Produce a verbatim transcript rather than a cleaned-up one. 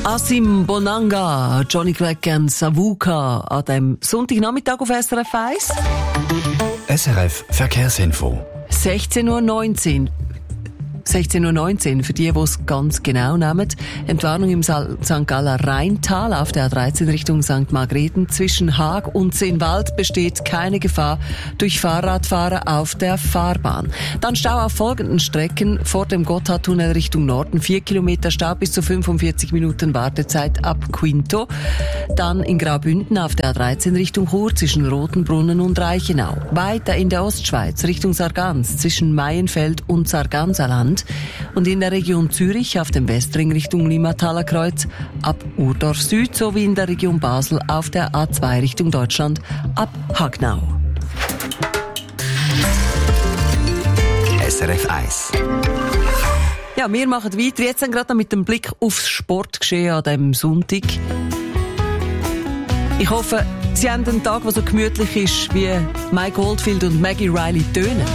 Asim Bonanga, Johnny Clegg und Savuka an dem Sonntagnachmittag auf S R F eins. S R F Verkehrsinfo. sechzehn Uhr neunzehn. sechzehn Uhr neunzehn, für die, die es ganz genau nehmen. Entwarnung im Sankt Galler Rheintal auf der A dreizehn Richtung Sankt Margrethen. Zwischen Haag und Zehnwald besteht keine Gefahr durch Fahrradfahrer auf der Fahrbahn. Dann Stau auf folgenden Strecken. Vor dem Gotthardtunnel Richtung Norden vier Kilometer Stau bis zu fünfundvierzig Minuten Wartezeit ab Quinto. Dann in Graubünden auf der A dreizehn Richtung Chur zwischen Rotenbrunnen und Reichenau. Weiter in der Ostschweiz Richtung Sargans zwischen Maienfeld und Sarganserland. Und in der Region Zürich auf dem Westring Richtung Limmataler Kreuz ab Urdorf Süd sowie in der Region Basel auf der A zwei Richtung Deutschland ab Hagnau. S R F eins. Ja, wir machen weiter. Jetzt gerade noch mit dem Blick aufs Sportgeschehen an diesem Sonntag. Ich hoffe, Sie haben einen Tag, der so gemütlich ist, wie Mike Oldfield und Maggie Riley tönen.